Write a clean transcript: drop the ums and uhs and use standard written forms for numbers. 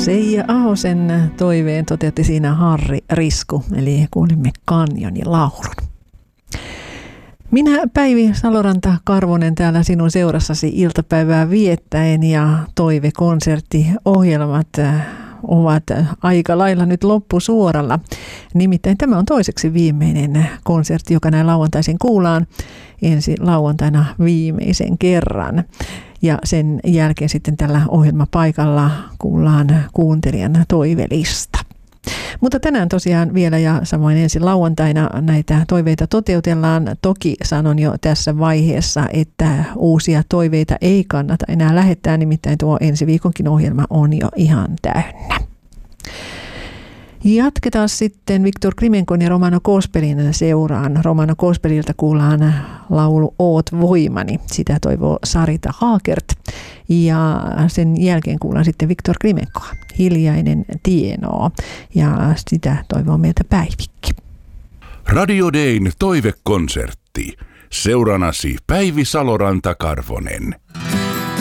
Seija Ahosen toiveen toteutti siinä Harri Risku, eli kuulimme Kanjonin laulun. Minä Päivi Saloranta-Karvonen täällä sinun seurassasi iltapäivää viettäen ja toivekonserttiohjelmat ovat aika lailla nyt loppusuoralla. Nimittäin tämä on toiseksi viimeinen konsertti, joka näin lauantaisin kuullaan ensi lauantaina viimeisen kerran. Ja sen jälkeen sitten tällä ohjelmapaikalla kuullaan kuuntelijan toivelista. Mutta tänään tosiaan vielä ja samoin ensi lauantaina näitä toiveita toteutellaan. Toki sanon jo tässä vaiheessa, että uusia toiveita ei kannata enää lähettää, nimittäin tuo ensi viikonkin ohjelma on jo ihan täynnä. Jatketaan sitten Viktor Krimenkon ja Romano Kospelin seuraan. Romano Kospelilta kuullaan laulu Oot voimani. Sitä toivoo Sarita Haakert. Ja sen jälkeen kuullaan sitten Viktor Krimenkoa. Hiljainen tienoo. Ja sitä toivoo meiltä Päivikki. Radio Dayn toivekonsertti. Seuranasi Päivi Saloranta-Karvonen.